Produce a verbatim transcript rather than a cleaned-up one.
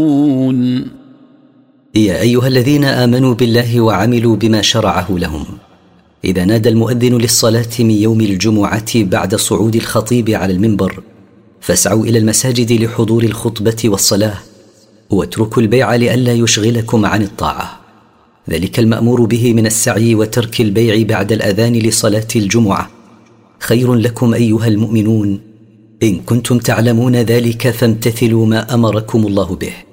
يا أيها الذين آمنوا بالله وعملوا بما شرعه لهم، إذا نادى المؤذن للصلاة من يوم الجمعة بعد صعود الخطيب على المنبر فاسعوا إلى المساجد لحضور الخطبة والصلاة، واتركوا البيع لئلا يشغلكم عن الطاعة، ذلك المأمور به من السعي وترك البيع بعد الأذان لصلاة الجمعة خير لكم أيها المؤمنون إن كنتم تعلمون ذلك، فامتثلوا ما أمركم الله به.